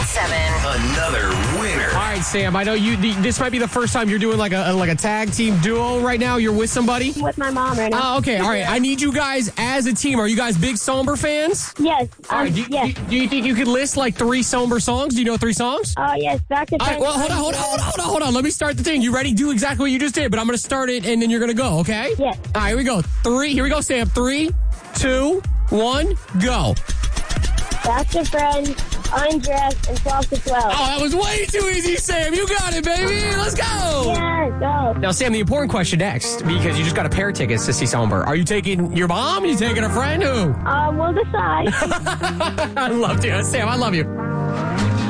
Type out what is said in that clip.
Another winner. All right, Sam, I know this might be the first time you're doing like a tag team duo right now. You're with somebody? I'm with my mom right now. Oh, okay. All right. I need you guys as a team. Are you guys big Somber fans? Yes. All right. Yes. Do you think you could list like 3 Somber songs? Do you know 3 songs? Oh, yes. Back to All right, well, hold on. Let me start the thing. You ready? Do exactly what you just did, but I'm going to start it, and then you're going to go, okay? Yes. All right, here we go. 3. Here we go, Sam. 3, 2, 1, go. Best of Friends, Undressed, and 12 to 12. Oh, that was way too easy, Sam. You got it, baby. Let's go. Yes, go. Now, Sam, the important question next, because you just got a pair of tickets to see Somber. Are you taking your mom? Are you taking a friend? Who? We'll decide. I love you. Sam, I love you.